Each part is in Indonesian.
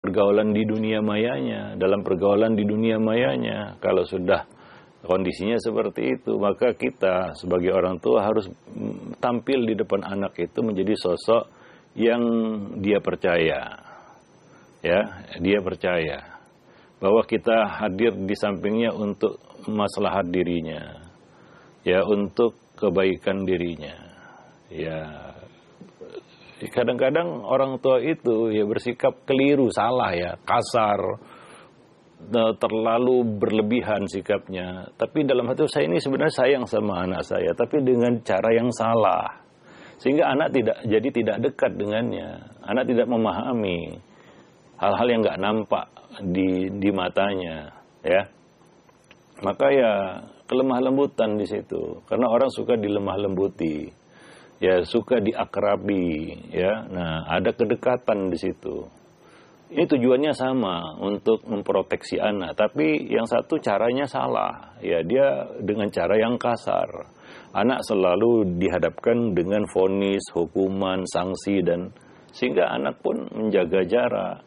pergaulan di dunia mayanya, dalam pergaulan di dunia mayanya. Kalau sudah kondisinya seperti itu, maka kita sebagai orang tua harus tampil di depan anak itu menjadi sosok yang dia percaya. Ya, dia percaya bahwa kita hadir di sampingnya untuk maslahat dirinya. Ya, untuk kebaikan dirinya. Ya, kadang-kadang orang tua itu ya bersikap keliru, salah ya, kasar, terlalu berlebihan sikapnya. Tapi dalam hati saya ini sebenarnya sayang sama anak saya, tapi dengan cara yang salah. Sehingga anak tidak dekat dengannya. Anak tidak memahami hal-hal yang nggak nampak di matanya, ya. Maka ya kelemah lembutan di situ. Karena orang suka dilemah lembuti. Ya, suka diakrabi, ya. Nah, ada kedekatan di situ. Ini tujuannya sama untuk memproteksi anak, tapi yang satu caranya salah. Ya, dia dengan cara yang kasar. Anak selalu dihadapkan dengan vonis, hukuman, sanksi, dan sehingga anak pun menjaga jarak.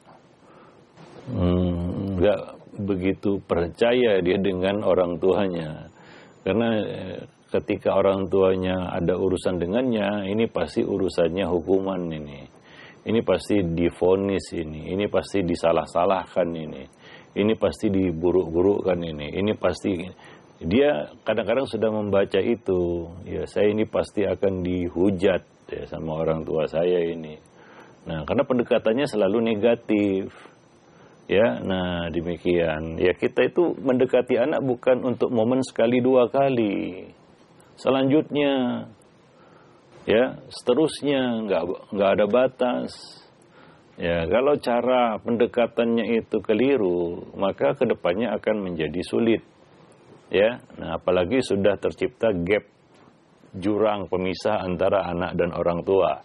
Nggak begitu percaya dia dengan orang tuanya. Karena ketika orang tuanya ada urusan dengannya, ini pasti urusannya hukuman ini. Ini pasti divonis ini pasti disalah-salahkan ini pasti diburuk-burukkan ini pasti. Dia kadang-kadang sudah membaca itu, ya saya ini pasti akan dihujat ya sama orang tua saya ini. Nah, karena pendekatannya selalu negatif. Ya, nah demikian. Ya, kita itu mendekati anak bukan untuk momen sekali dua kali. Selanjutnya, ya, seterusnya nggak ada batas. Ya, kalau cara pendekatannya itu keliru, maka kedepannya akan menjadi sulit. Ya, nah apalagi sudah tercipta gap, jurang pemisah antara anak dan orang tua.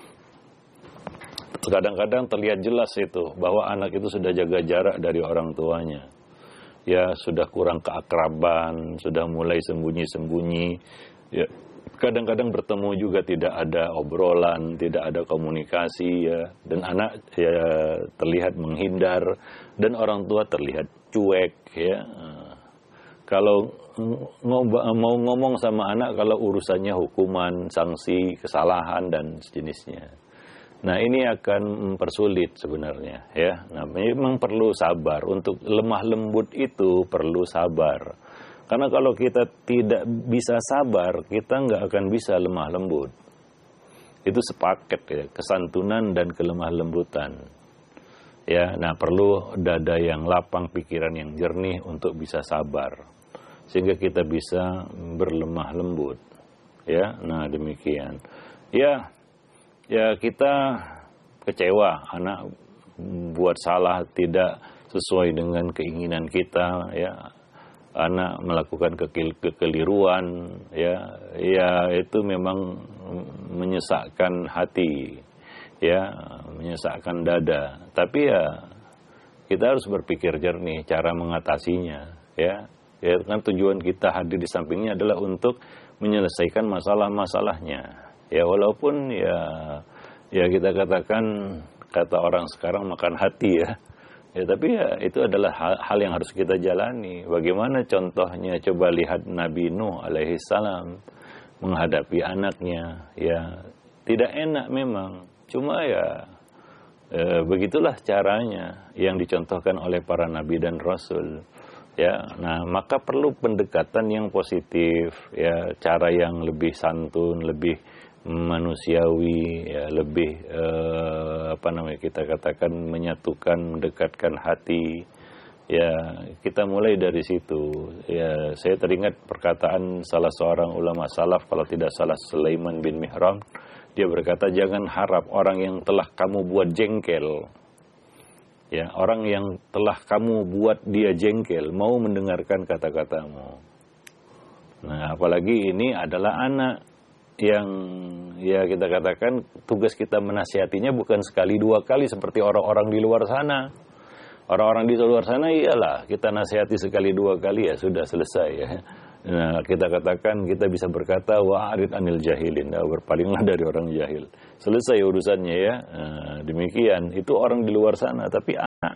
Kadang-kadang terlihat jelas itu bahwa anak itu sudah jaga jarak dari orang tuanya. Ya, sudah kurang keakraban, sudah mulai sembunyi-sembunyi. Ya, kadang-kadang bertemu juga tidak ada obrolan, tidak ada komunikasi, ya. Dan anak ya terlihat menghindar dan orang tua terlihat cuek, ya. Kalau mau ngomong sama anak kalau urusannya hukuman, sanksi, kesalahan dan sejenisnya. Nah, ini akan mempersulit sebenarnya, ya. Nah, memang perlu sabar. Untuk lemah lembut itu perlu sabar. Karena kalau kita tidak bisa sabar, kita nggak akan bisa lemah lembut. Itu sepaket ya, kesantunan dan kelemah lembutan. Ya, nah perlu dada yang lapang, pikiran yang jernih untuk bisa sabar. Sehingga kita bisa berlemah lembut. Ya, nah demikian. Ya, kita kecewa anak buat salah tidak sesuai dengan keinginan kita, ya. Anak melakukan kekeliruan, ya itu memang menyesakkan hati, ya, menyesakkan dada. Tapi ya kita harus berpikir jernih cara mengatasinya, ya. Ya kan tujuan kita hadir di sampingnya adalah untuk menyelesaikan masalah-masalahnya. Ya walaupun ya kita katakan kata orang sekarang makan hati ya. Ya, tapi ya itu adalah hal yang harus kita jalani. Bagaimana contohnya, coba lihat Nabi Nuh alaihi salam menghadapi anaknya. Ya, tidak enak memang. Cuma ya begitulah caranya yang dicontohkan oleh para nabi dan rasul. Ya, nah maka perlu pendekatan yang positif, ya, cara yang lebih santun, lebih manusiawi, ya, lebih kita katakan menyatukan, mendekatkan hati. Ya, kita mulai dari situ. Ya, saya teringat perkataan salah seorang ulama salaf, kalau tidak salah Sulaiman bin Mihran, dia berkata, jangan harap orang yang telah kamu buat jengkel, ya, orang yang telah kamu buat dia jengkel mau mendengarkan kata-katamu. Nah, apalagi ini adalah anak yang ya kita katakan tugas kita menasihatinya bukan sekali dua kali seperti orang-orang di luar sana. Orang-orang di luar sana iyalah kita nasihati sekali dua kali ya sudah selesai ya. Nah, kita katakan, kita bisa berkata wa'arid anil jahilin, berpalinglah dari orang jahil. Selesai urusannya ya. Nah, demikian, itu orang di luar sana, tapi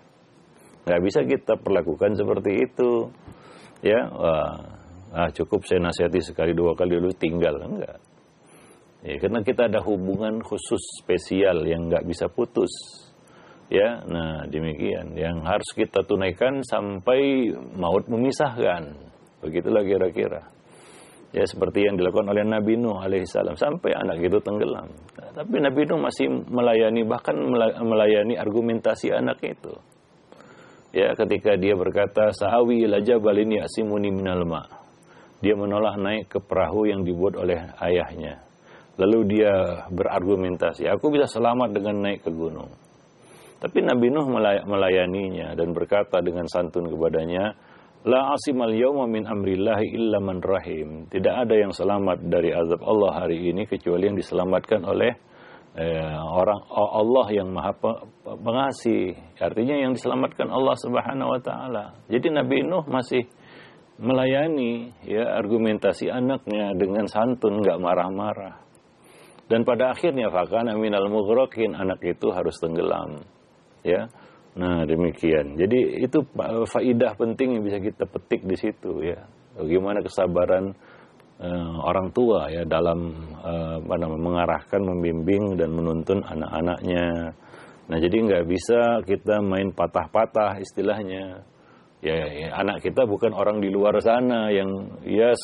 Nggak bisa kita perlakukan seperti itu. Ya, cukup saya nasihati sekali dua kali dulu tinggal, enggak. Ya, karena kita ada hubungan khusus spesial yang nggak bisa putus. Ya, nah demikian yang harus kita tunaikan sampai maut memisahkan. Begitulah kira-kira. Ya, seperti yang dilakukan oleh Nabi Nuh alaihissalam sampai anak itu tenggelam. Nah, tapi Nabi Nuh masih melayani, bahkan melayani argumentasi anak itu. Ya, ketika dia berkata, "Sa'awi ila jabalin ya'simuni minal ma'." Dia menolak naik ke perahu yang dibuat oleh ayahnya. Lalu dia berargumentasi, "Aku bisa selamat dengan naik ke gunung." Tapi Nabi Nuh melayaninya dan berkata dengan santun kepadanya, "La asimal yawma min amrillahi illa man rahim." Tidak ada yang selamat dari azab Allah hari ini kecuali yang diselamatkan oleh orang Allah yang Maha Pengasih. Artinya yang diselamatkan Allah Subhanahu wa taala. Jadi Nabi Nuh masih melayani ya argumentasi anaknya dengan santun, enggak marah-marah. Dan pada akhirnya fakana minal mughraqin, anak itu harus tenggelam. Ya. Nah, demikian. Jadi itu faidah penting yang bisa kita petik di situ ya. Bagaimana kesabaran orang tua ya dalam mengarahkan, membimbing dan menuntun anak-anaknya. Nah, jadi nggak bisa kita main patah-patah istilahnya. Ya, anak kita bukan orang di luar sana yang ya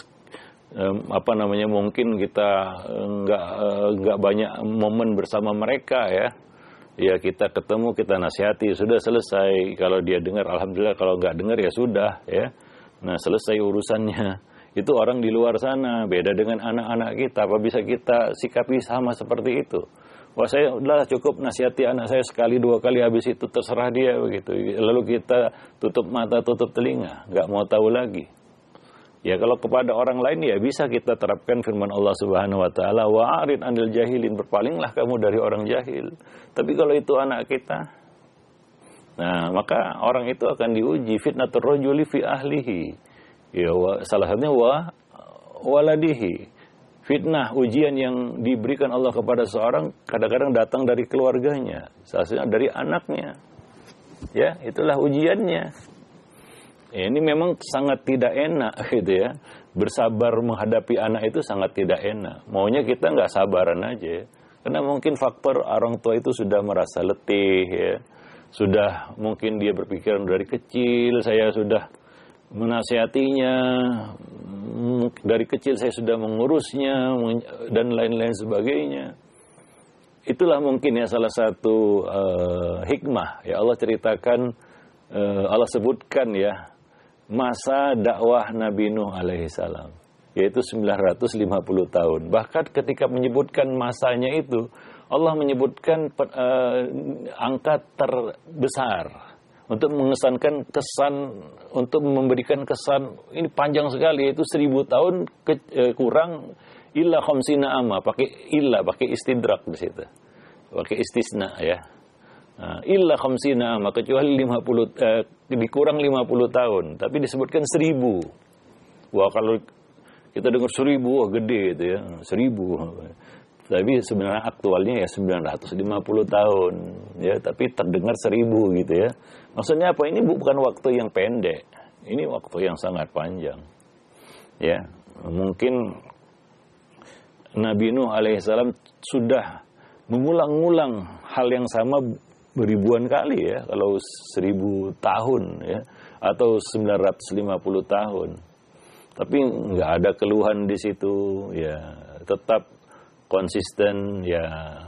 mungkin kita nggak banyak momen bersama mereka ya. Ya, kita ketemu, kita nasihati, sudah selesai. Kalau dia dengar, alhamdulillah. Kalau nggak dengar, ya sudah. Ya. Nah, selesai urusannya. Itu orang di luar sana. Beda dengan anak-anak kita. Apa bisa kita sikapi sama seperti itu? Wah, saya udah cukup nasihati anak saya sekali, dua kali, habis itu terserah dia begitu. Lalu kita tutup mata, tutup telinga. Nggak mau tahu lagi. Ya, kalau kepada orang lain ya bisa kita terapkan firman Allah Subhanahu wa taala, "Wa'arid 'anil jahilin." Berpalinglah kamu dari orang jahil. Tapi kalau itu anak kita, nah, maka orang itu akan diuji fitnatur rajuli fi ahlihi. Ya, salah satunya waladihi. Fitnah, ujian yang diberikan Allah kepada seorang kadang-kadang datang dari keluarganya, salah satunya dari anaknya. Ya, itulah ujiannya. Ini memang sangat tidak enak gitu ya. Bersabar menghadapi anak itu sangat tidak enak. Maunya kita nggak sabaran aja. Karena mungkin faktor orang tua itu sudah merasa letih ya. Sudah mungkin dia berpikiran dari kecil saya sudah menasihatinya. Dari kecil saya sudah mengurusnya dan lain-lain sebagainya. Itulah mungkin ya salah satu hikmah ya Allah ceritakan, Allah sebutkan ya masa dakwah Nabi Nuh alaihissalam, yaitu 950 tahun. Bahkan ketika menyebutkan masanya itu, Allah menyebutkan angka terbesar untuk mengesankan kesan, untuk memberikan kesan ini panjang sekali, yaitu 1000 tahun kurang illa khamsina amma, pakai istidrak di situ, pakai istisna ya. Illa khamsina, maka kecuali 50 dikurang 50 tahun, tapi disebutkan 1000. Wah, kalau kita dengar 1000 wah gede itu ya, 1000. Tapi sebenarnya aktualnya ya 950 tahun ya, tapi terdengar 1000 gitu ya. Maksudnya apa? Ini bukan waktu yang pendek. Ini waktu yang sangat panjang. Ya, mungkin Nabi Nuh alaihissalam sudah mengulang-ulang hal yang sama beribuan kali ya, kalau 1000 tahun ya, atau 950 tahun. Tapi nggak ada keluhan di situ ya, tetap konsisten ya,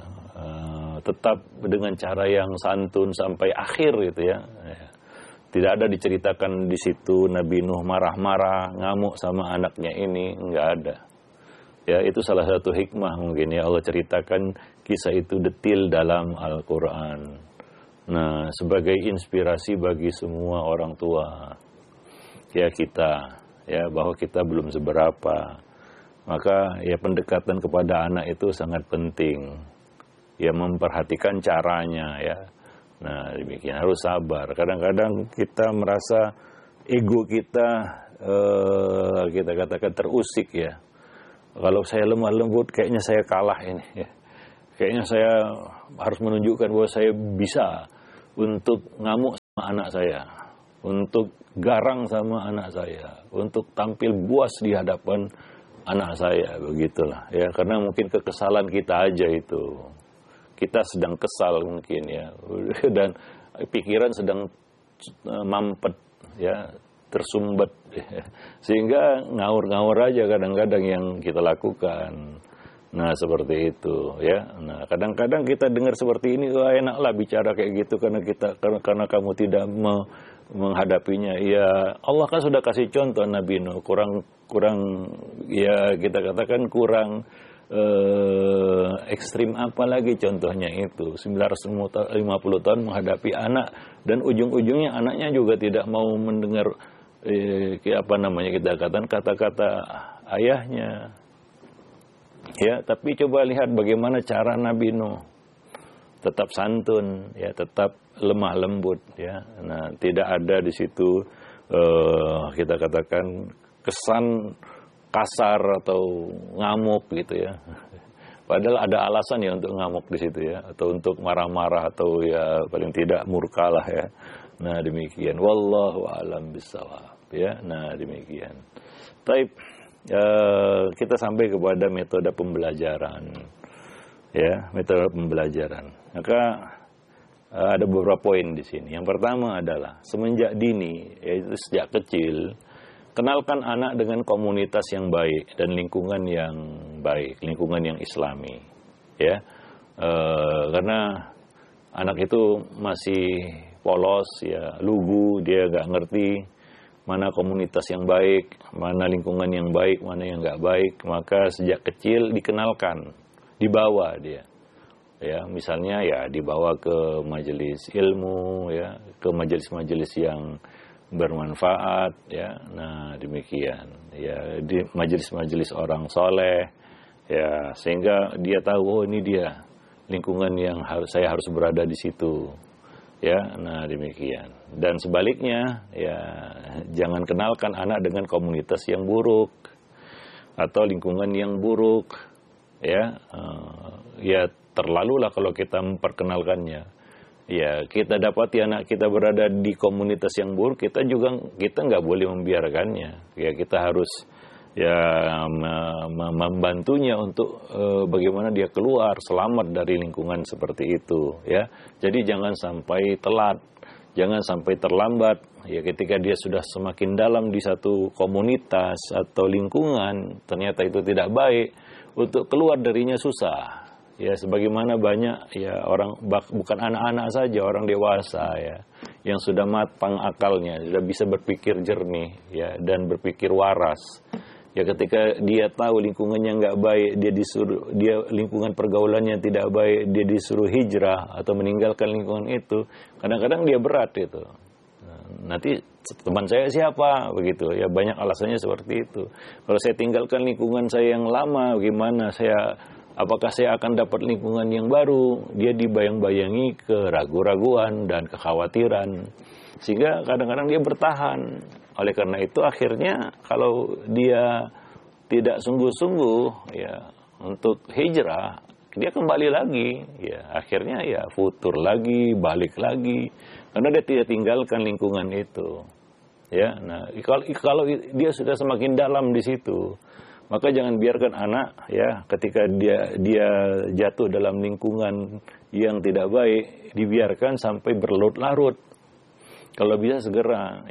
tetap dengan cara yang santun sampai akhir gitu ya. Tidak ada diceritakan di situ Nabi Nuh marah-marah, ngamuk sama anaknya ini, nggak ada. Ya, itu salah satu hikmah mungkin ya Allah ceritakan kisah itu detil dalam Al-Quran. Nah, sebagai inspirasi bagi semua orang tua ya kita, ya bahwa kita belum seberapa, maka ya pendekatan kepada anak itu sangat penting. Ya, memperhatikan caranya ya. Nah, demikian, harus sabar. Kadang-kadang kita merasa ego kita kita katakan terusik ya. Kalau saya lemah lembut, kayaknya saya kalah ini ya. Kayaknya saya harus menunjukkan bahwa saya bisa untuk ngamuk sama anak saya. untuk garang sama anak saya, untuk tampil buas di hadapan anak saya, begitulah ya. Karena mungkin kekesalan kita aja itu, kita sedang kesal mungkin ya, dan pikiran sedang mampet ya, tersumbat ya. Sehingga ngawur-ngawur aja kadang-kadang yang kita lakukan. Nah seperti itu ya. Nah kadang-kadang kita dengar seperti ini, wah enaklah bicara kayak gitu karena kamu tidak menghadapinya. Ya Allah kan sudah kasih contoh Nabi Nuh, kurang ya kita katakan kurang ekstrim apa lagi contohnya itu 950 tahun menghadapi anak, dan ujung-ujungnya anaknya juga tidak mau mendengar apa namanya kita katakan kata-kata ayahnya. Ya, tapi coba lihat bagaimana cara Nabi Nuh, tetap santun, ya, tetap lemah lembut, ya. Nah, tidak ada di situ kita katakan kesan kasar atau ngamuk gitu ya. Padahal ada alasan ya untuk ngamuk di situ ya, atau untuk marah-marah atau ya paling tidak murka lah ya. Nah, demikian. Wallahu a'lam bishawab, ya. Nah, demikian. Taib. Kita sampai kepada metode pembelajaran, ya, metode pembelajaran. Maka ada beberapa poin di sini. Yang pertama adalah semenjak dini, yaitu sejak kecil, kenalkan anak dengan komunitas yang baik dan lingkungan yang baik, lingkungan yang Islami, ya, karena anak itu masih polos, ya, lugu, dia nggak ngerti mana komunitas yang baik, mana lingkungan yang baik, mana yang nggak baik. Maka sejak kecil dikenalkan, dibawa dia, ya, misalnya ya dibawa ke majelis ilmu, ya, ke majelis-majelis yang bermanfaat, ya. Nah demikian, ya, di majelis-majelis orang soleh, ya, sehingga dia tahu, oh ini dia lingkungan yang saya harus berada di situ. Ya, nah demikian. Dan sebaliknya, ya, jangan kenalkan anak dengan komunitas yang buruk atau lingkungan yang buruk, ya. Ya terlalulah kalau kita memperkenalkannya. Ya, kita dapati anak kita berada di komunitas yang buruk, kita nggak boleh membiarkannya. Ya, kita harus ya membantunya untuk bagaimana dia keluar selamat dari lingkungan seperti itu, ya. Jadi jangan sampai telat, jangan sampai terlambat, ya, ketika dia sudah semakin dalam di satu komunitas atau lingkungan ternyata itu tidak baik, untuk keluar darinya susah. Ya, sebagaimana banyak ya orang, bukan anak-anak saja, orang dewasa ya, yang sudah matang akalnya, sudah bisa berpikir jernih, ya, dan berpikir waras. Ya, ketika dia tahu lingkungannya nggak baik, dia lingkungan pergaulannya tidak baik, dia disuruh hijrah atau meninggalkan lingkungan itu, kadang-kadang dia berat itu. Nanti teman saya siapa, begitu ya, banyak alasannya seperti itu. Kalau saya tinggalkan lingkungan saya yang lama, bagaimana apakah saya akan dapat lingkungan yang baru? Dia dibayang-bayangi keraguan-raguan dan kekhawatiran, sehingga kadang-kadang dia bertahan. Oleh karena itu akhirnya kalau dia tidak sungguh-sungguh ya untuk hijrah, dia kembali lagi, ya akhirnya ya futur lagi, balik lagi, karena dia tidak tinggalkan lingkungan itu. Ya, nah kalau dia sudah semakin dalam di situ, maka jangan biarkan anak ya ketika dia jatuh dalam lingkungan yang tidak baik, dibiarkan sampai berlarut-larut. Kalau bisa segera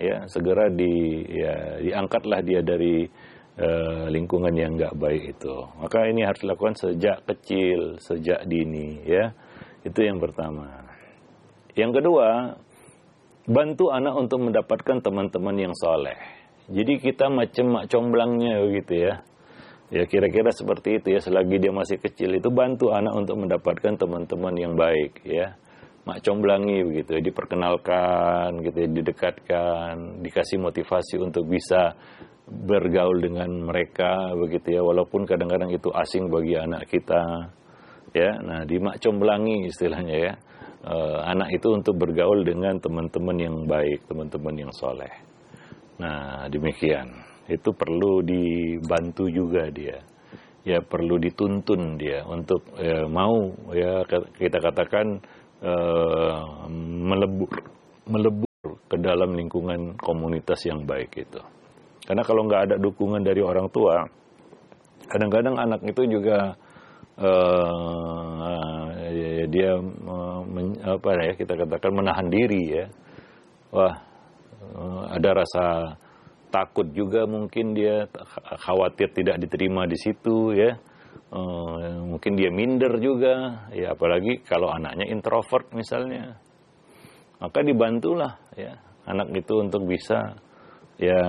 diangkatlah dia dari lingkungan yang nggak baik itu. Maka ini harus dilakukan sejak kecil, sejak dini, ya. Itu yang pertama. Yang kedua, bantu anak untuk mendapatkan teman-teman yang soleh. Jadi kita macam mak comblangnya begitu ya. Ya kira-kira seperti itu ya, selagi dia masih kecil itu bantu anak untuk mendapatkan teman-teman yang baik, ya. Mak comblangi begitu ya, diperkenalkan gitu ya, didekatkan, dikasih motivasi untuk bisa bergaul dengan mereka begitu ya, walaupun kadang-kadang itu asing bagi anak kita, ya. Nah, di mak comblangi istilahnya ya, anak itu untuk bergaul dengan teman-teman yang baik, teman-teman yang soleh. Nah, demikian. Itu perlu dibantu juga dia. Ya, perlu dituntun dia untuk mau ya kita katakan melebur ke dalam lingkungan komunitas yang baik itu. Karena kalau nggak ada dukungan dari orang tua, kadang-kadang anak itu juga dia kita katakan menahan diri ya. Wah, ada rasa takut juga, mungkin dia khawatir tidak diterima di situ ya. Mungkin dia minder juga ya, apalagi kalau anaknya introvert misalnya. Maka dibantulah ya anak itu untuk bisa ya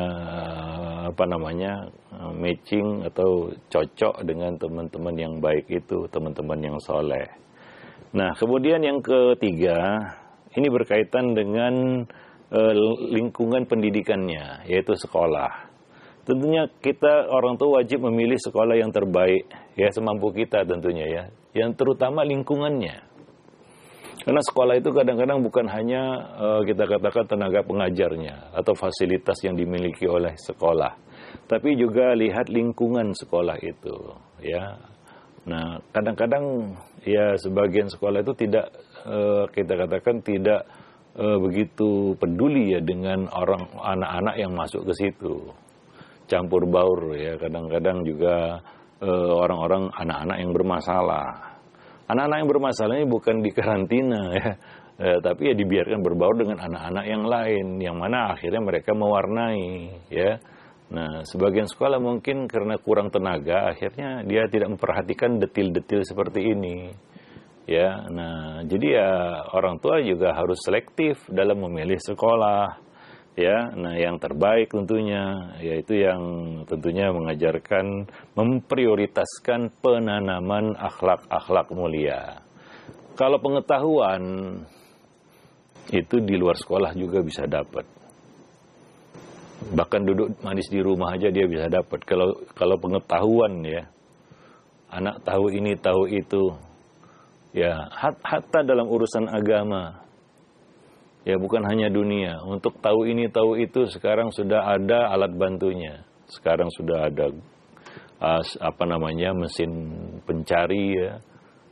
matching atau cocok dengan teman-teman yang baik itu, teman-teman yang soleh. Nah, kemudian yang ketiga, ini berkaitan dengan lingkungan pendidikannya, yaitu sekolah. Tentunya kita orang tua wajib memilih sekolah yang terbaik, ya semampu kita tentunya ya, yang terutama lingkungannya. Karena sekolah itu kadang-kadang bukan hanya kita katakan tenaga pengajarnya atau fasilitas yang dimiliki oleh sekolah, tapi juga lihat lingkungan sekolah itu, ya. Nah, kadang-kadang ya sebagian sekolah itu tidak kita katakan tidak begitu peduli ya dengan anak-anak yang masuk ke situ. Campur baur ya, kadang-kadang juga orang-orang anak-anak yang bermasalah. Anak-anak yang bermasalah ini bukan di karantina ya, tapi ya dibiarkan berbaur dengan anak-anak yang lain, yang mana akhirnya mereka mewarnai ya. Nah, sebagian sekolah mungkin karena kurang tenaga, akhirnya dia tidak memperhatikan detil-detil seperti ini. Ya, nah jadi ya orang tua juga harus selektif dalam memilih sekolah. Ya, nah yang terbaik tentunya yaitu yang tentunya mengajarkan, memprioritaskan penanaman akhlak-akhlak mulia. Kalau pengetahuan itu di luar sekolah juga bisa dapat. Bahkan duduk manis di rumah aja dia bisa dapat. Kalau pengetahuan ya, anak tahu ini tahu itu, ya hatta dalam urusan agama. Ya bukan hanya dunia, untuk tahu ini tahu itu sekarang sudah ada alat bantunya. Sekarang sudah ada mesin pencari ya.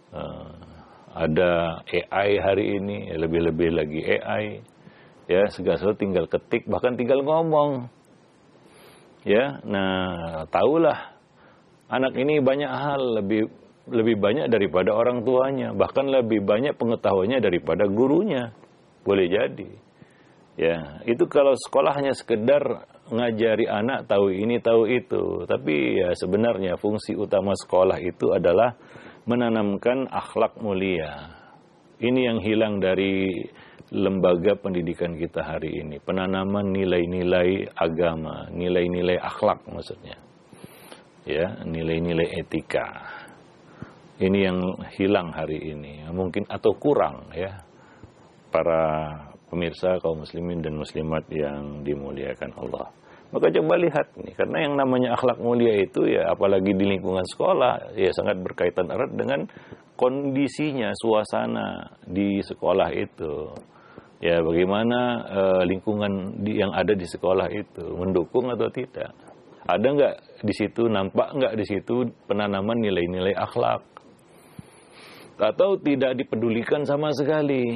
Ada AI hari ini, lebih-lebih lagi AI. Ya, segala sesuatu tinggal ketik, bahkan tinggal ngomong. Ya, nah tahulah anak ini banyak hal lebih banyak daripada orang tuanya, bahkan lebih banyak pengetahuannya daripada gurunya. Boleh jadi. Ya, itu kalau sekolah hanya sekedar ngajari anak tahu ini tahu itu. Tapi ya sebenarnya fungsi utama sekolah itu adalah menanamkan akhlak mulia. Ini yang hilang dari lembaga pendidikan kita hari ini. Penanaman nilai-nilai agama, nilai-nilai akhlak maksudnya. Ya, nilai-nilai etika. Ini yang hilang hari ini. Mungkin atau kurang ya. Para pemirsa kaum muslimin dan muslimat yang dimuliakan Allah. Maka coba lihat nih, karena yang namanya akhlak mulia itu ya apalagi di lingkungan sekolah ya sangat berkaitan erat dengan kondisinya, suasana di sekolah itu. Ya bagaimana lingkungan yang ada di sekolah itu mendukung atau tidak? Ada nggak di situ, nampak nggak di situ penanaman nilai-nilai akhlak? Atau tidak dipedulikan sama sekali?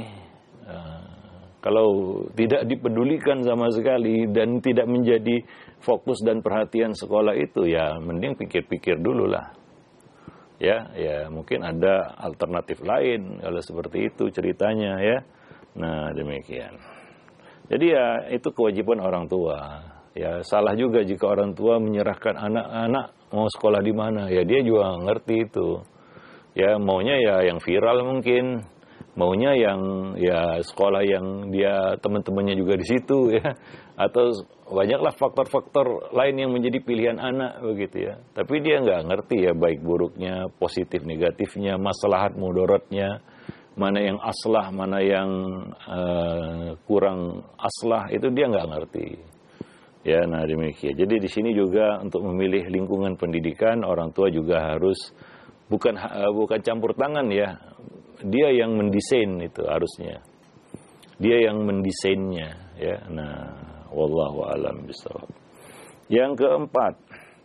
Kalau tidak dipedulikan sama sekali dan tidak menjadi fokus dan perhatian sekolah itu, ya mending pikir-pikir dulu lah. Ya mungkin ada alternatif lain kalau seperti itu ceritanya ya. Nah demikian. Jadi ya itu kewajiban orang tua. Ya salah juga jika orang tua menyerahkan anak-anak mau sekolah di mana. Ya dia juga ngerti itu. Ya maunya ya yang viral mungkin. Maunya yang ya sekolah yang dia teman-temannya juga di situ ya, atau banyaklah faktor-faktor lain yang menjadi pilihan anak begitu ya. Tapi dia nggak ngerti ya baik buruknya, positif negatifnya, maslahat mudaratnya, mana yang aslah, mana yang kurang aslah, itu dia nggak ngerti. Ya, nah demikian. Jadi di sini juga untuk memilih lingkungan pendidikan orang tua juga harus bukan campur tangan ya. Dia yang mendesain itu harusnya. Dia yang mendesainnya ya. Nah, wallahu a'lam bishawab. Yang keempat,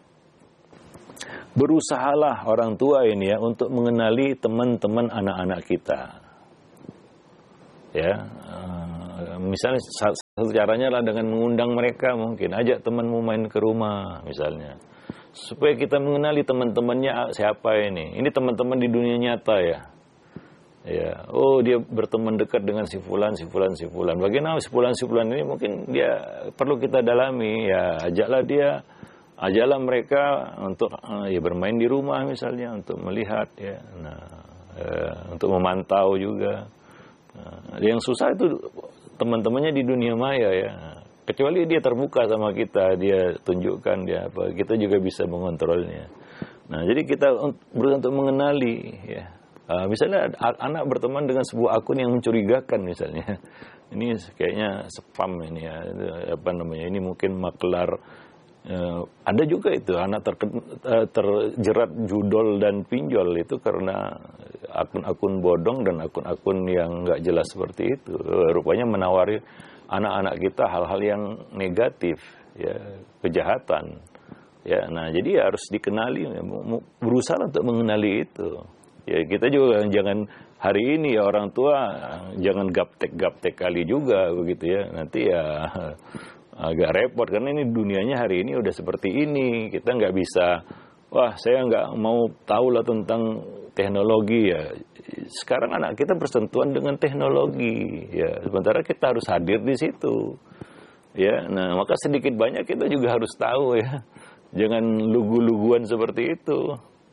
berusahalah orang tua ini ya untuk mengenali teman-teman anak-anak kita. Ya, misalnya Satu caranya lah dengan mengundang mereka, mungkin ajak temanmu main ke rumah misalnya, supaya kita mengenali teman-temannya siapa ini. Ini teman-teman di dunia nyata ya. Ya, oh dia berteman dekat dengan si fulan. Bagaimana si fulan ini mungkin dia perlu kita dalami ya. Ajaklah mereka untuk ya bermain di rumah misalnya, untuk melihat ya. Nah, untuk memantau juga. Nah, yang susah itu teman-temannya di dunia maya ya. Kecuali dia terbuka sama kita, dia tunjukkan dia apa, kita juga bisa mengontrolnya. Nah, jadi kita berusaha untuk mengenali ya. Misalnya anak berteman dengan sebuah akun yang mencurigakan misalnya. Ini kayaknya spam ini ya, apa namanya? Ini mungkin maklar. Ada juga itu anak terjerat judol dan pinjol itu karena akun-akun bodong dan akun-akun yang nggak jelas seperti itu. Rupanya menawari anak-anak kita hal-hal yang negatif, ya, kejahatan. Ya, nah jadi ya harus dikenali, berusaha untuk mengenali itu. Ya kita juga jangan hari ini ya orang tua jangan gaptek kali juga begitu ya. Nanti ya agak repot karena ini dunianya hari ini udah seperti ini. Kita nggak bisa, wah saya nggak mau tahu lah tentang teknologi ya. Sekarang anak kita bersentuhan dengan teknologi ya. Sementara kita harus hadir di situ. Ya, nah maka sedikit banyak kita juga harus tahu ya. Jangan lugu-luguan seperti itu.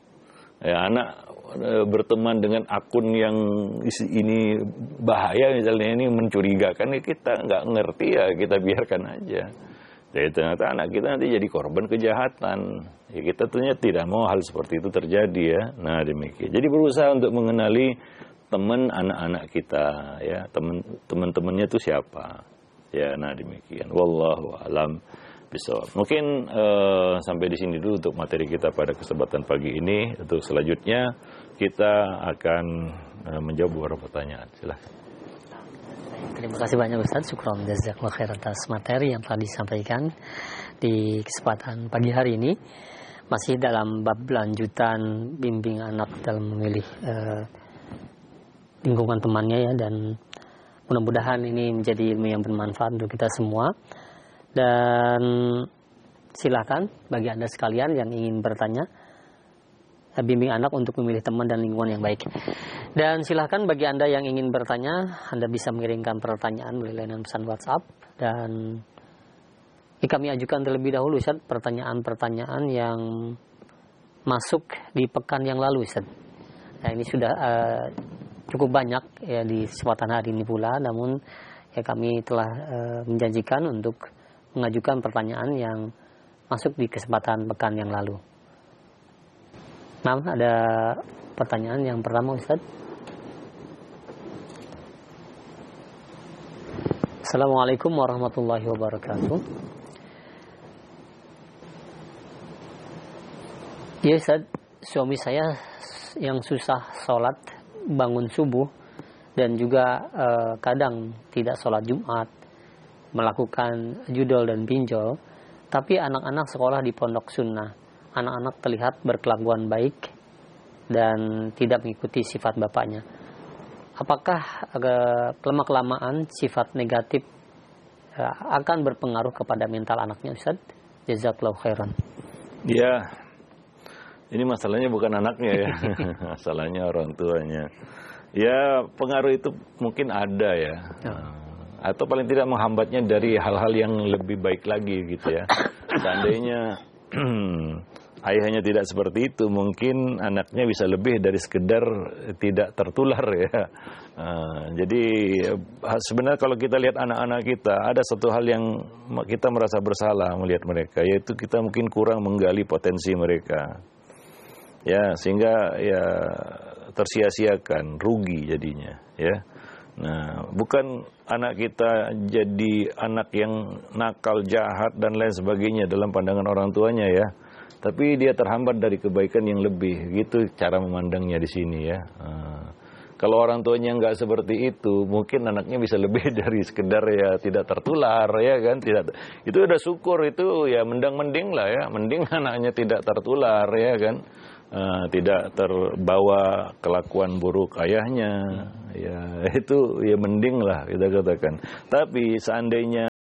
Ya, anak berteman dengan akun yang ini bahaya misalnya, ini mencurigakan, ya kita nggak ngerti ya kita biarkan aja. Jadi ternyata anak kita nanti jadi korban kejahatan. Ya kita tentunya tidak mau hal seperti itu terjadi ya. Nah demikian. Jadi berusaha untuk mengenali teman anak-anak kita ya, teman-temannya itu siapa. Ya, nah demikian. Wallahu a'lam bishawab. Mungkin sampai di sini dulu untuk materi kita pada kesempatan pagi ini. Untuk selanjutnya kita akan menjawab beberapa pertanyaan. Silakan. Terima kasih banyak Ustaz. Syukran jazakallahu khair atas materi yang telah disampaikan di kesempatan pagi hari ini. Masih dalam bab lanjutan bimbing anak dalam memilih lingkungan temannya ya, dan mudah-mudahan ini menjadi ilmu yang bermanfaat untuk kita semua. Dan silakan bagi Anda sekalian yang ingin bertanya, bimbing anak untuk memilih teman dan lingkungan yang baik. Dan silakan bagi Anda yang ingin bertanya, Anda bisa mengirimkan pertanyaan melalui layanan pesan WhatsApp. Dan kami ajukan terlebih dahulu Ustaz pertanyaan-pertanyaan yang masuk di pekan yang lalu Ustaz. Nah ini sudah cukup banyak ya di kesempatan hari ini pula, namun ya kami telah menjanjikan untuk mengajukan pertanyaan yang masuk di kesempatan pekan yang lalu. Nah, ada pertanyaan yang pertama Ustaz. Assalamualaikum warahmatullahi wabarakatuh. Ya Ustaz, suami saya yang susah sholat bangun subuh dan juga kadang tidak sholat Jumat, melakukan judol dan pinjol, tapi anak-anak sekolah di pondok sunnah. Anak-anak terlihat berkelakuan baik dan tidak mengikuti sifat bapaknya. Apakah kelama-kelamaan sifat negatif akan berpengaruh kepada mental anaknya Ustaz? Jazakallahu khairan. Ya, ini masalahnya bukan anaknya ya, masalahnya orang tuanya. Ya pengaruh itu mungkin ada ya. Atau paling tidak menghambatnya dari hal-hal yang lebih baik lagi gitu ya. Seandainya ayahnya tidak seperti itu, mungkin anaknya bisa lebih dari sekedar tidak tertular ya. Jadi sebenarnya kalau kita lihat anak-anak kita, ada satu hal yang kita merasa bersalah melihat mereka, yaitu kita mungkin kurang menggali potensi mereka. Ya, sehingga ya tersia-siakan, rugi jadinya ya. Nah, bukan anak kita jadi anak yang nakal, jahat dan lain sebagainya dalam pandangan orang tuanya ya. Tapi dia terhambat dari kebaikan yang lebih. Gitu cara memandangnya di sini ya. Kalau orang tuanya nggak seperti itu, mungkin anaknya bisa lebih dari sekedar ya tidak tertular ya kan. Itu udah syukur, itu ya mending lah ya. Mending anaknya tidak tertular ya kan. Tidak terbawa kelakuan buruk ayahnya ya, itu ya mending lah kita katakan. Tapi seandainya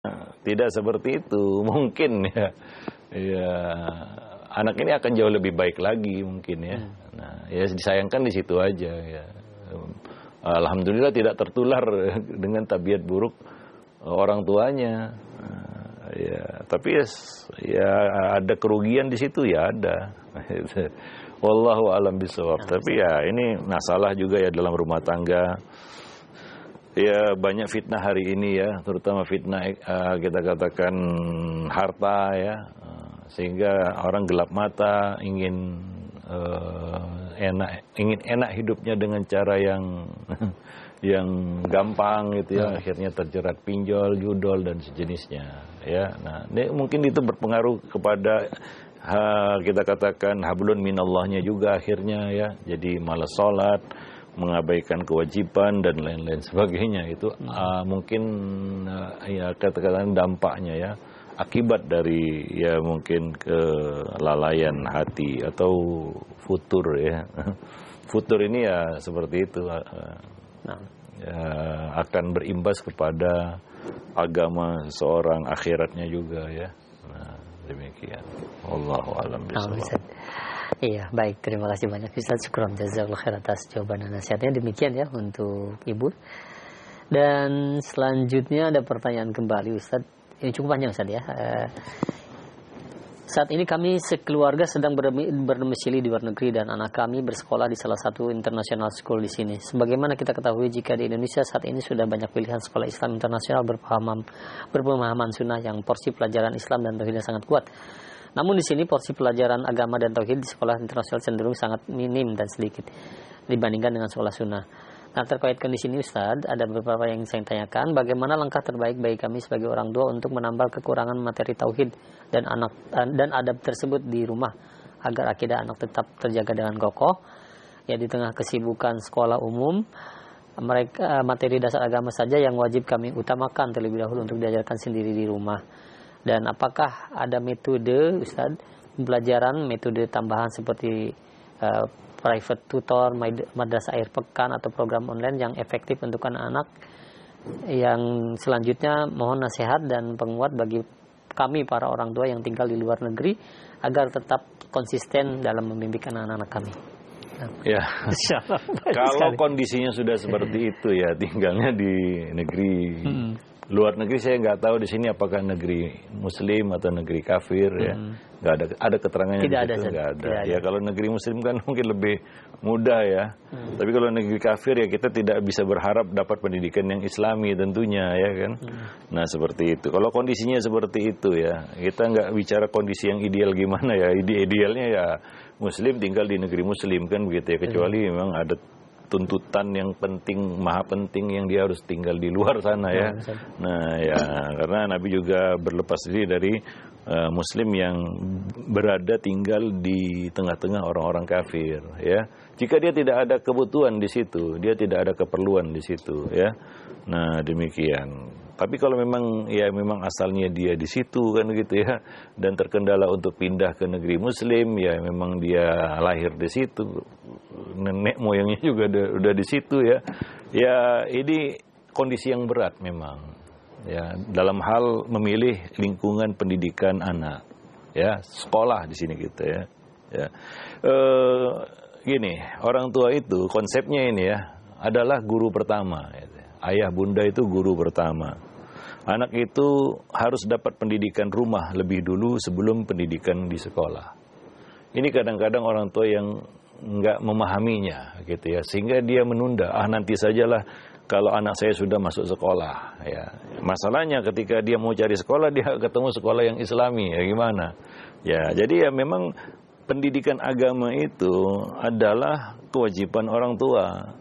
tidak seperti itu, mungkin ya. Ya, anak ini akan jauh lebih baik lagi mungkin ya. Nah, ya disayangkan di situ aja ya. Alhamdulillah tidak tertular dengan tabiat buruk orang tuanya. Ya, tapi ya ada kerugian di situ ya ada. Wallahu a'lam bishawab. Tapi ya ini masalah juga ya dalam rumah tangga. Ya banyak fitnah hari ini ya, terutama fitnah kita katakan harta ya. Sehingga orang gelap mata ingin enak hidupnya dengan cara yang gampang gitu ya, akhirnya terjerat pinjol, judol dan sejenisnya ya. Nah, ini mungkin itu berpengaruh kepada kita katakan hablun minallahnya juga akhirnya ya. Jadi malas sholat, mengabaikan kewajiban dan lain-lain sebagainya itu mungkin ya katakan dampaknya ya. Akibat dari ya mungkin kelalaian hati atau futur ya. Futur ini ya seperti itu ya, akan berimbas kepada agama seorang, akhiratnya juga ya. Nah, demikian. Wallahu a'lam bishawab. Iya, baik, terima kasih banyak Ustaz. Syukran jazakallahu khair atas jawaban dan nasihatnya. Demikian ya untuk Ibu. Dan selanjutnya ada pertanyaan kembali Ustaz. Ini cukup panjang Ustaz ya. Saat ini kami sekeluarga sedang berdomisili di luar negeri dan anak kami bersekolah di salah satu international school di sini. Sebagaimana kita ketahui jika di Indonesia saat ini sudah banyak pilihan sekolah Islam internasional berpemahaman sunnah yang porsi pelajaran Islam dan tauhidnya sangat kuat. Namun di sini porsi pelajaran agama dan tauhid di sekolah internasional cenderung sangat minim dan sedikit dibandingkan dengan sekolah sunnah. Nah, terkait kondisi ini Ustaz, ada beberapa yang saya tanyakan. Bagaimana langkah terbaik bagi kami sebagai orang tua untuk menambal kekurangan materi tauhid dan adab tersebut di rumah agar akidah anak tetap terjaga dengan kokoh? Ya, di tengah kesibukan sekolah umum, mereka materi dasar agama saja yang wajib kami utamakan terlebih dahulu untuk diajarkan sendiri di rumah. Dan apakah ada metode Ustaz pembelajaran, metode tambahan seperti private tutor, madrasah akhir pekan atau program online yang efektif untuk anak-anak? Yang selanjutnya mohon nasihat dan penguat bagi kami para orang tua yang tinggal di luar negeri agar tetap konsisten dalam membimbing anak-anak kami. Ya, kalau kondisinya sudah seperti itu ya, tinggalnya di negeri luar negeri, saya nggak tahu di sini apakah negeri Muslim atau negeri kafir ya, nggak ada keterangannya. Tidak ada, nggak ada. Ya kalau negeri Muslim kan mungkin lebih mudah ya, tapi kalau negeri kafir ya kita tidak bisa berharap dapat pendidikan yang Islami tentunya ya kan. Nah seperti itu. Kalau kondisinya seperti itu ya, kita nggak bicara kondisi yang ideal gimana ya. Idealnya ya Muslim tinggal di negeri Muslim kan begitu ya, kecuali memang ada tuntutan yang penting, maha penting yang dia harus tinggal di luar sana ya. Nah ya, karena Nabi juga berlepas diri dari Muslim yang berada tinggal di tengah-tengah orang-orang kafir ya. Jika dia tidak ada kebutuhan di situ, dia tidak ada keperluan di situ ya. Nah demikian. Tapi kalau memang asalnya dia di situ kan gitu ya, dan terkendala untuk pindah ke negeri Muslim ya, memang dia lahir di situ, nenek moyangnya juga udah di situ ya. Ya ini kondisi yang berat memang ya dalam hal memilih lingkungan pendidikan anak ya, sekolah di sini gitu ya. Ya. Gini, orang tua itu konsepnya ini ya adalah guru pertama ya. Ayah bunda itu guru pertama. Anak itu harus dapat pendidikan rumah lebih dulu sebelum pendidikan di sekolah. Ini kadang-kadang orang tua yang nggak memahaminya gitu ya, sehingga dia menunda. Nanti sajalah kalau anak saya sudah masuk sekolah. Ya. Masalahnya ketika dia mau cari sekolah, dia ketemu sekolah yang Islami. Ya gimana? Ya, jadi ya memang pendidikan agama itu adalah kewajiban orang tua.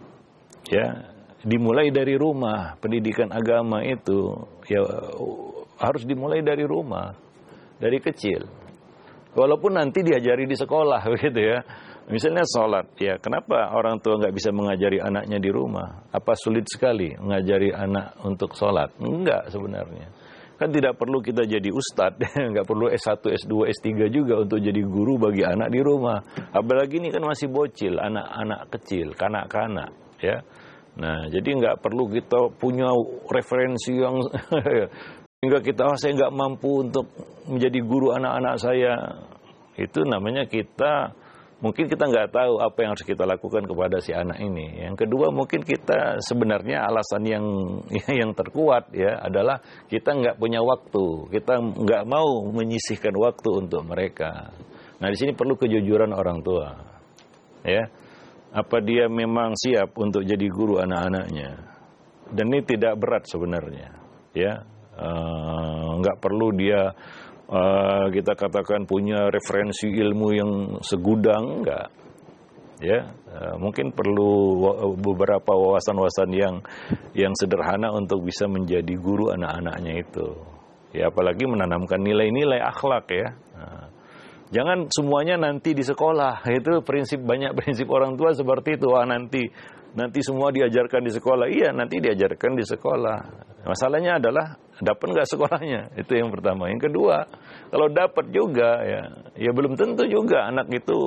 Ya. Dimulai dari rumah, pendidikan agama itu ya harus dimulai dari rumah, dari kecil. Walaupun nanti diajari di sekolah begitu ya. Misalnya sholat, ya kenapa orang tua nggak bisa mengajari anaknya di rumah? Apa sulit sekali mengajari anak untuk sholat? Enggak sebenarnya. Kan tidak perlu kita jadi ustadz, nggak perlu S1, S2, S3 juga untuk jadi guru bagi anak di rumah. Apalagi ini kan masih bocil, anak-anak kecil, kanak-kanak ya. Nah, jadi nggak perlu kita punya referensi yang Hingga kita, saya nggak mampu untuk menjadi guru anak-anak saya. Itu namanya mungkin kita nggak tahu apa yang harus kita lakukan kepada si anak ini. Yang kedua, mungkin kita sebenarnya alasan yang terkuat ya adalah kita nggak punya waktu, kita nggak mau menyisihkan waktu untuk mereka. Nah, di sini perlu kejujuran orang tua, ya. Apa dia memang siap untuk jadi guru anak-anaknya? Dan ini tidak berat sebenarnya, ya. Nggak perlu dia kita katakan punya referensi ilmu yang segudang, enggak, ya. Mungkin perlu beberapa wawasan-wawasan yang sederhana untuk bisa menjadi guru anak-anaknya itu, ya. Apalagi menanamkan nilai-nilai akhlak, ya. Jangan semuanya nanti di sekolah. Itu banyak prinsip orang tua seperti itu. Wah, nanti semua diajarkan di sekolah. Iya, nanti diajarkan di sekolah. Masalahnya adalah dapat nggak sekolahnya? Itu yang pertama. Yang kedua, kalau dapat juga, ya belum tentu juga anak itu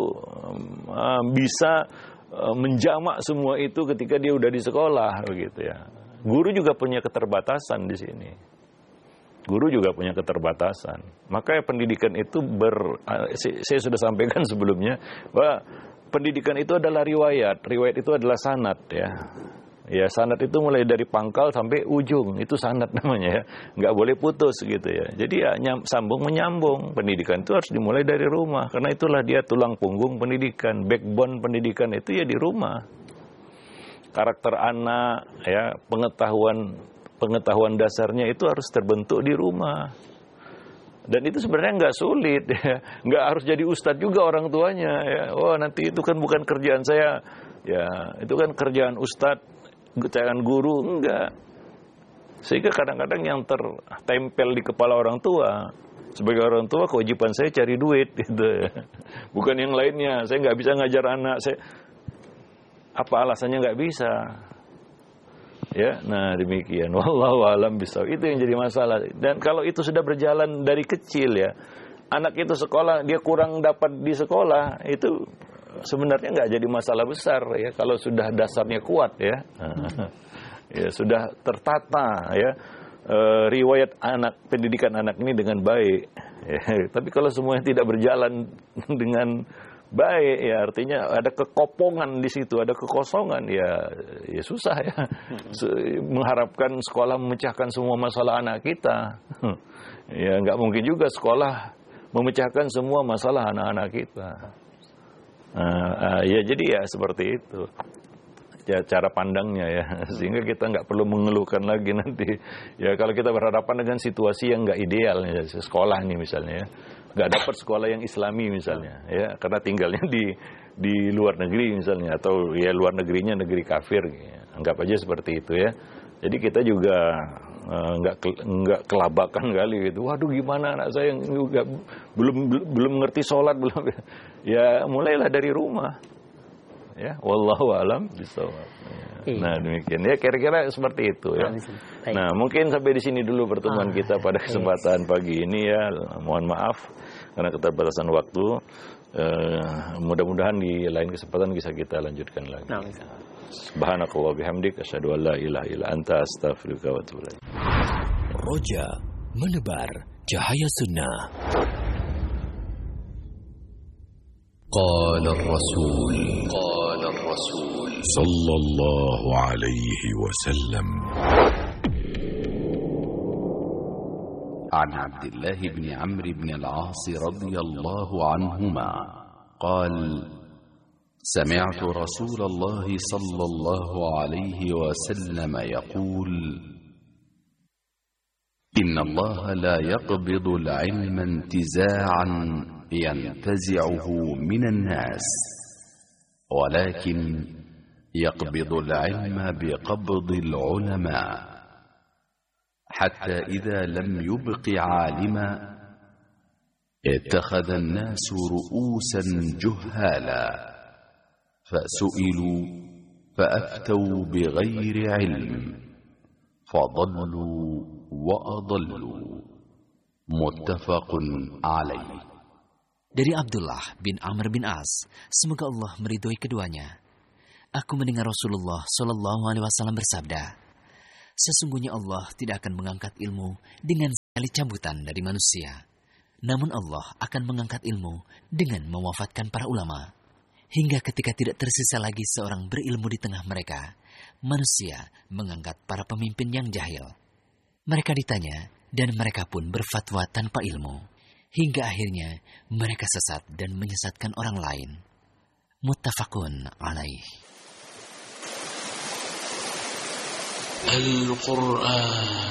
bisa menjamak semua itu ketika dia udah di sekolah, begitu ya. Guru juga punya keterbatasan di sini. Guru juga punya keterbatasan. Maka pendidikan itu saya sudah sampaikan sebelumnya bahwa pendidikan itu adalah riwayat. Riwayat itu adalah sanad, ya. Ya, sanad itu mulai dari pangkal sampai ujung, itu sanad namanya, ya. Nggak boleh putus gitu ya. Jadi ya sambung menyambung. Pendidikan itu harus dimulai dari rumah, karena itulah dia tulang punggung pendidikan, backbone pendidikan itu ya di rumah. Karakter anak, ya, pengetahuan dasarnya itu harus terbentuk di rumah. Dan itu sebenarnya nggak sulit, ya. Nggak harus jadi ustadz juga orang tuanya, ya. Oh, nanti itu kan bukan kerjaan saya, ya. Itu kan kerjaan ustadz, jangan guru, enggak. Sehingga kadang-kadang yang tertempel di kepala orang tua, sebagai orang tua kewajiban saya cari duit, gitu, ya. Bukan yang lainnya. Saya nggak bisa ngajar anak saya. Apa alasannya nggak bisa? Ya, nah demikian. Wallahu a'lam bishawab. Itu yang jadi masalah. Dan kalau itu sudah berjalan dari kecil, ya, anak itu sekolah, dia kurang dapat di sekolah, itu sebenarnya nggak jadi masalah besar, ya, kalau sudah dasarnya kuat, ya. Ya, sudah tertata, ya, riwayat pendidikan anak ini dengan baik. Ya. Tapi kalau semuanya tidak berjalan dengan baik, ya, artinya ada kekopongan di situ, ada kekosongan, ya susah, ya. Mengharapkan sekolah memecahkan semua masalah anak kita, ya nggak mungkin juga sekolah memecahkan semua masalah anak-anak kita. Ya jadi ya seperti itu, ya, cara pandangnya, ya, sehingga kita nggak perlu mengeluhkan lagi nanti, ya, kalau kita berhadapan dengan situasi yang nggak ideal, ya, sekolah nih misalnya, ya, nggak dapat sekolah yang Islami misalnya, ya, karena tinggalnya di luar negeri misalnya, atau ya luar negerinya negeri kafir, ya. Anggap aja seperti itu, ya. Jadi kita juga nggak kelabakan kali gitu. Waduh, gimana anak saya yang juga belum ngerti sholat, belum, ya mulailah dari rumah, ya. Wallahu a'lam bishawab. Nah demikian, ya, kira-kira seperti itu, ya. Nah mungkin sampai di sini dulu pertemuan kita pada kesempatan pagi ini, ya. Mohon maaf karena keterbatasan waktu. Mudah-mudahan di lain kesempatan bisa kita lanjutkan lagi. Subhanakallah bihamdik, asyhadu an la ilaha illa anta, astaghfiruka wa atubu ilaik. Roja menebar cahaya sunnah. Qala ar-rasul sallallahu alaihi wasallam. عن عبد الله بن عمرو بن العاص رضي الله عنهما قال: سمعت رسول الله صلى الله عليه وسلم يقول: إن الله لا يقبض العلم انتزاعا ينتزعه من الناس، ولكن يقبض العلم بقبض العلماء، حتى إذا لم يبق عالما اتخذ الناس رؤوسا جهالا فسئلوا فأفتوا بغير علم فضلوا وأضلوا. متفق عليه. Dari Abdullah bin Amr bin As, semoga Allah meridhoi keduanya. Aku mendengar Rasulullah Shallallahu Alaihi Wasallam bersabda, sesungguhnya Allah tidak akan mengangkat ilmu dengan kali cabutan dari manusia. Namun Allah akan mengangkat ilmu dengan mewafatkan para ulama. Hingga ketika tidak tersisa lagi seorang berilmu di tengah mereka, manusia mengangkat para pemimpin yang jahil. Mereka ditanya dan mereka pun berfatwa tanpa ilmu. Hingga akhirnya mereka sesat dan menyesatkan orang lain. Muttafaqun alaih. Al-Quran